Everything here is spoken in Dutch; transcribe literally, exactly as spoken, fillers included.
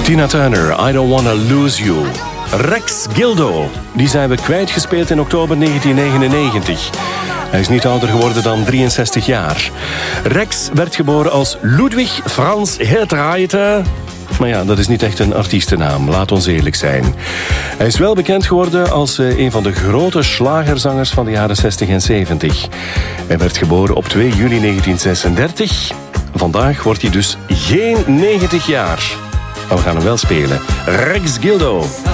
Tina Turner, I Don't Wanna Lose You. Rex Gildo, die zijn we kwijtgespeeld in oktober negentien negenennegentig. Hij is niet ouder geworden dan drieënzestig jaar. Rex werd geboren als Ludwig Franz Hertreiter. Maar ja, dat is niet echt een artiestennaam, laat ons eerlijk zijn. Hij is wel bekend geworden als een van de grote slagerzangers van de jaren zestig en zeventig. Hij werd geboren op twee juli negentien zesendertig. Vandaag wordt hij dus geen negentig jaar. Maar we gaan hem wel spelen. Rex Gildo.